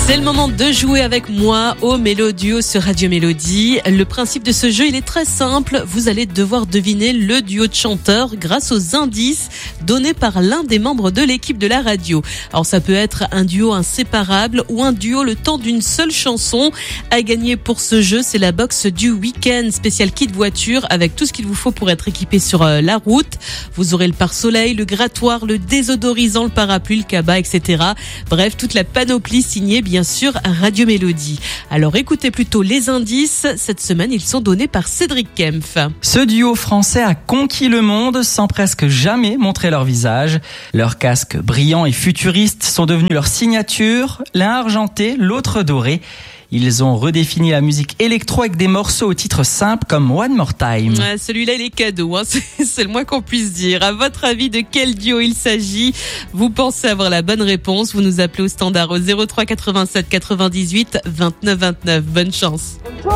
C'est le moment de jouer avec moi au Méloduo sur Radio Mélodie. Le principe de ce jeu, il est très simple. Vous allez devoir deviner le duo de chanteurs grâce aux indices donnés par l'un des membres de l'équipe de la radio. Alors ça peut être un duo inséparable ou un duo le temps d'une seule chanson. À gagner pour ce jeu, c'est la box du week-end spécial kit voiture avec tout ce qu'il vous faut pour être équipé sur la route. Vous aurez le pare-soleil, le grattoir, le désodorisant, le parapluie, le cabas, etc. Bref, toute la panoplie signée bien sûr Radio Mélodie. Alors écoutez plutôt les indices. Cette semaine, ils sont donnés par Cédric Kempf. Ce duo français a conquis le monde sans presque jamais montrer leur visage. Leurs casques brillants et futuristes sont devenus leur signature, l'un argenté, l'autre doré. Ils ont redéfini la musique électro avec des morceaux au titre simple comme One More Time. Celui-là, il est cadeau, c'est le moins qu'on puisse dire. À votre avis, de quel duo il s'agit? Vous pensez avoir la bonne réponse? Vous nous appelez au standard au 03 87 98 29 29. Bonne chance.